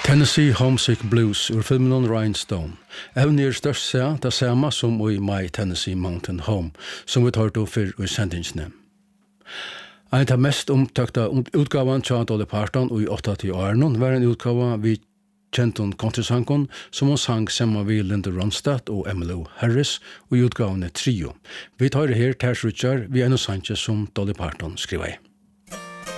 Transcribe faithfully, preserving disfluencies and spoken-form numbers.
Tennessee Homesick Blues ur filmen Rhinestone. Evnen er størst seg det samme som i My Tennessee Mountain Home, som vi tar til for i sendingsene. En av mest omtakta utgavan til Dolly Parton i åttati årene var en utgave vi kjenton countrysankon som hun sang sammen med Linda Ronstadt og Emmylou Harris og utgavene Trio. Vi tar her Ters Richard vi en og sanke som Dolly Parton skriver i.